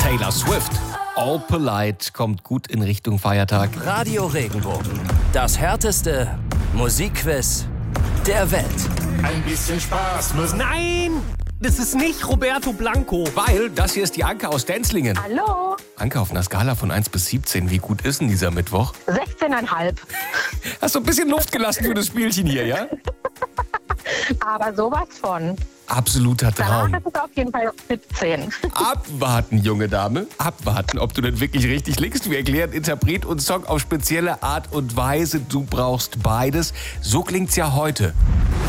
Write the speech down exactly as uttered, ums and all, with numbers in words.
Taylor Swift. All Polite kommt gut in Richtung Feiertag. Radio Regenbogen. Das härteste Musikquiz der Welt. Ein bisschen Spaß muss. Nein, das ist nicht Roberto Blanco. Weil das hier ist die Anke aus Denzlingen. Hallo, Anke, auf einer Skala von eins bis siebzehn, wie gut ist denn dieser Mittwoch? sechzehn Komma fünf. Hast du ein bisschen Luft gelassen für das Spielchen hier, ja? Aber sowas von. Absoluter Danach Traum. ist es auf jeden Fall siebzehn. Abwarten, junge Dame. Abwarten, ob du denn wirklich richtig liegst. Wir erklären Interpret und Song auf spezielle Art und Weise. Du brauchst beides. So klingt's ja heute.